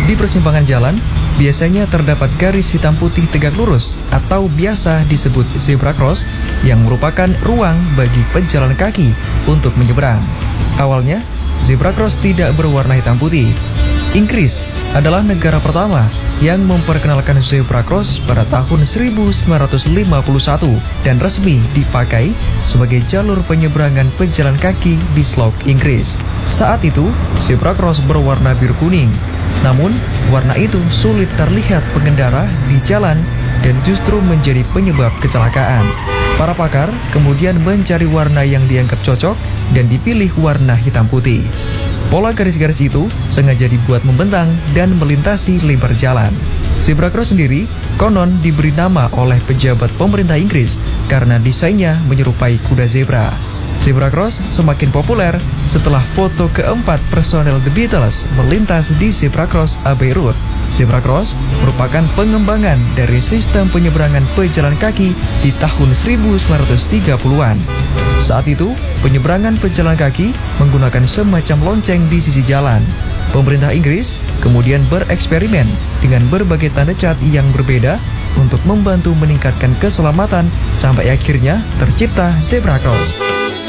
Di persimpangan jalan, biasanya terdapat garis hitam putih tegak lurus atau biasa disebut zebra cross yang merupakan ruang bagi pejalan kaki untuk menyeberang. Awalnya, zebra cross tidak berwarna hitam putih. Inggris adalah negara pertama yang memperkenalkan zebra cross pada tahun 1951 dan resmi dipakai sebagai jalur penyeberangan pejalan kaki di Slough, Inggris. Saat itu, zebra cross berwarna biru kuning. Namun, warna itu sulit terlihat pengendara di jalan dan justru menjadi penyebab kecelakaan. Para pakar kemudian mencari warna yang dianggap cocok dan dipilih warna hitam putih. Pola garis-garis itu sengaja dibuat membentang dan melintasi lebar jalan. Zebra cross sendiri konon diberi nama oleh pejabat pemerintah Inggris karena desainnya menyerupai kuda zebra. Zebra cross semakin populer setelah foto keempat personel The Beatles melintas di zebra cross Abbey Road. Zebra cross merupakan pengembangan dari sistem penyeberangan pejalan kaki di tahun 1930-an. Saat itu, penyeberangan pejalan kaki menggunakan semacam lonceng di sisi jalan. Pemerintah Inggris kemudian bereksperimen dengan berbagai tanda cat yang berbeda untuk membantu meningkatkan keselamatan sampai akhirnya tercipta zebra cross.